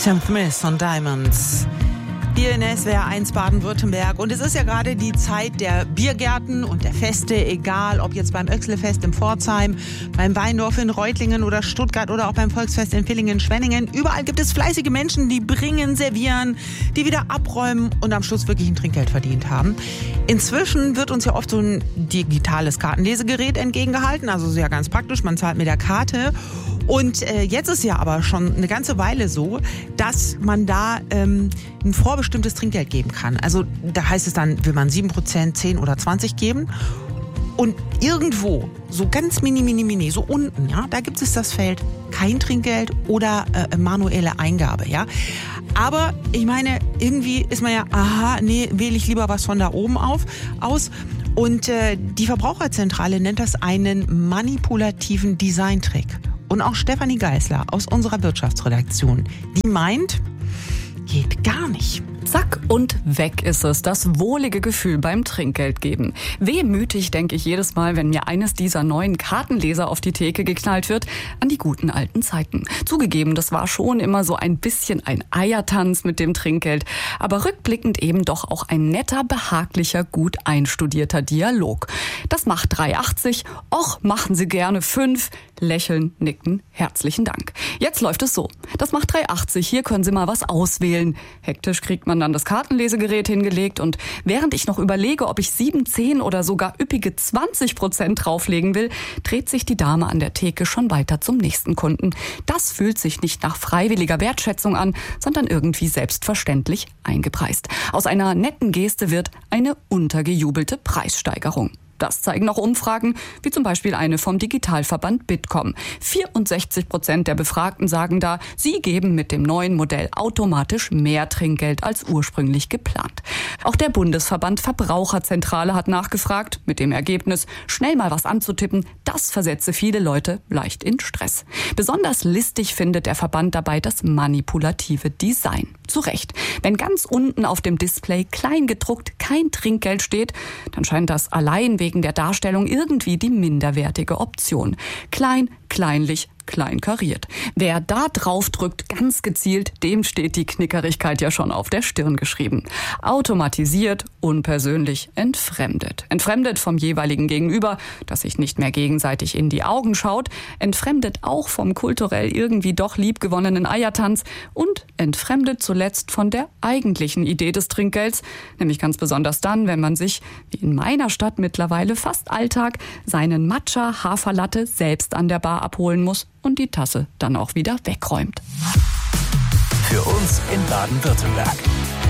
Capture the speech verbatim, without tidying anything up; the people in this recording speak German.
Sam Smith und Diamonds. Hier in S W R eins Baden-Württemberg. Und es ist ja gerade die Zeit der Biergärten und der Feste, egal ob jetzt beim Oechslefest in Pforzheim, beim Weindorf in Reutlingen oder Stuttgart oder auch beim Volksfest in Villingen-Schwenningen. Überall gibt es fleißige Menschen, die bringen, servieren, die wieder abräumen und am Schluss wirklich ein Trinkgeld verdient haben. Inzwischen wird uns ja oft so ein digitales Kartenlesegerät entgegengehalten, also sehr ganz praktisch, man zahlt mit der Karte. Und äh, jetzt ist ja aber schon eine ganze Weile so, dass man da ähm, ein vorbestimmtes Trinkgeld geben kann. Also da heißt es dann, will man sieben Prozent, zehn oder zwanzig geben. Und irgendwo, so ganz mini, mini, mini, so unten, ja, da gibt es das Feld kein Trinkgeld oder äh, manuelle Eingabe, ja. Aber ich meine, irgendwie ist man ja, aha, nee, wähle ich lieber was von da oben auf, aus. Und äh, die Verbraucherzentrale nennt das einen manipulativen Designtrick. Und auch Stefanie Geisler aus unserer Wirtschaftsredaktion, die meint, geht gar nicht. Zack und weg ist es, das wohlige Gefühl beim Trinkgeld geben. Wehmütig denke ich jedes Mal, wenn mir eines dieser neuen Kartenleser auf die Theke geknallt wird, an die guten alten Zeiten. Zugegeben, das war schon immer so ein bisschen ein Eiertanz mit dem Trinkgeld, aber rückblickend eben doch auch ein netter, behaglicher, gut einstudierter Dialog. Das macht drei achtzig, och, machen Sie gerne fünf, lächeln, nicken, herzlichen Dank. Jetzt läuft es so, das macht drei achtzig, hier können Sie mal was auswählen. Hektisch kriegt man dann das Kartenlesegerät hingelegt und während ich noch überlege, ob ich sieben, zehn oder sogar üppige zwanzig Prozent drauflegen will, dreht sich die Dame an der Theke schon weiter zum nächsten Kunden. Das fühlt sich nicht nach freiwilliger Wertschätzung an, sondern irgendwie selbstverständlich eingepreist. Aus einer netten Geste wird eine untergejubelte Preissteigerung. Das zeigen auch Umfragen, wie zum Beispiel eine vom Digitalverband Bitkom. vierundsechzig Prozent der Befragten sagen da, sie geben mit dem neuen Modell automatisch mehr Trinkgeld als ursprünglich geplant. Auch der Bundesverband Verbraucherzentrale hat nachgefragt, mit dem Ergebnis, schnell mal was anzutippen, das versetze viele Leute leicht in Stress. Besonders listig findet der Verband dabei das manipulative Design. Zu Recht. Wenn ganz unten auf dem Display klein gedruckt kein Trinkgeld steht, dann scheint das allein wegen der Darstellung irgendwie die minderwertige Option. Klein, kleinlich, klein kariert. Wer da drauf drückt, ganz gezielt, dem steht die Knickerigkeit ja schon auf der Stirn geschrieben. Automatisiert, unpersönlich, entfremdet. Entfremdet vom jeweiligen Gegenüber, das sich nicht mehr gegenseitig in die Augen schaut. Entfremdet auch vom kulturell irgendwie doch liebgewonnenen Eiertanz. Und entfremdet zuletzt von der eigentlichen Idee des Trinkgelds. Nämlich ganz besonders dann, wenn man sich, wie in meiner Stadt mittlerweile fast Alltag, seinen Matcha Haferlatte selbst an der Bar abholen muss und die Tasse dann auch wieder wegräumt. Für uns in Baden-Württemberg.